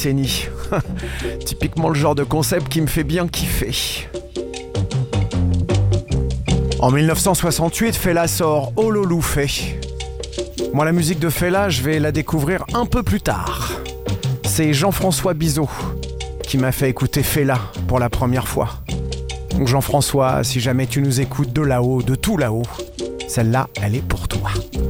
décennie. Typiquement le genre de concept qui me fait bien kiffer. En 1968, Fela sort Ololufe. Moi, la musique de Fela, je vais la découvrir un peu plus tard. C'est Jean-François Bizot qui m'a fait écouter Fela pour la première fois. Donc Jean-François, si jamais tu nous écoutes de là-haut, de tout là-haut, celle-là, elle est pour toi.